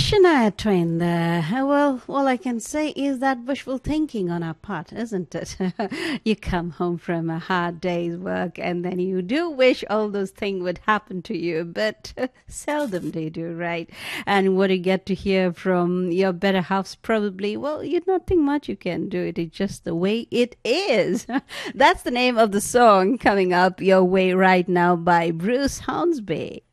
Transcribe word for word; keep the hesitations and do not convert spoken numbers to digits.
Shania Twain there. Uh, Well, all I can say is that wishful thinking on our part, isn't it? You come home from a hard day's work and then you do wish all those things would happen to you, but seldom they do, right? And what you get to hear from your better halves probably, well, you nothing much you can do. It is just the way it is. That's the name of the song coming up your way right now by Bruce Hornsby.